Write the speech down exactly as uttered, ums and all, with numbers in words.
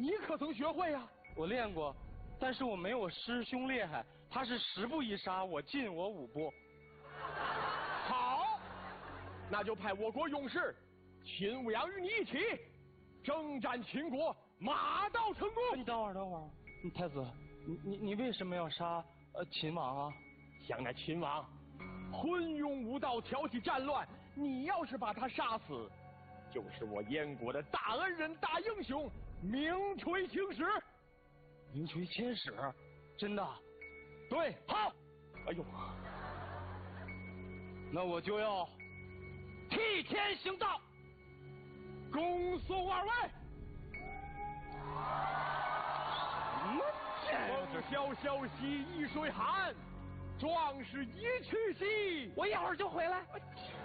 你可曾学会呀？ 我练过，但是我没有师兄厉害，他是十步一杀，我进我五步。 好，那就派我国勇士秦舞阳与你一起征战秦国，马到成功。 你等会儿，等会儿，太子，你你你为什么要杀呃秦王啊？ 想那秦王昏庸无道，挑起战乱，你要是把他杀死，就是我燕国的大恩人、大英雄，名垂青史。 名垂千史，真的？ 对，好。哎呦， 那我就要替天行道， 恭送二位。 什么风萧萧兮易水寒，壮士一去兮。 我一会儿就回来。